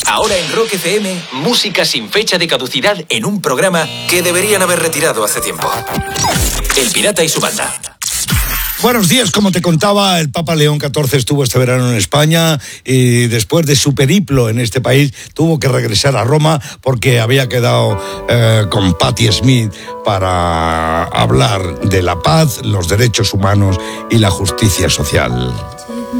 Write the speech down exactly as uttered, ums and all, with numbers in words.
Ahora en Rock F M, música sin fecha de caducidad en un programa que deberían haber retirado hace tiempo. El Pirata y su banda. Buenos días, como te contaba, el Papa León catorce estuvo este verano en España y después de su periplo en este país tuvo que regresar a Roma porque había quedado eh, con Patti Smith para hablar de la paz, los derechos humanos y la justicia social.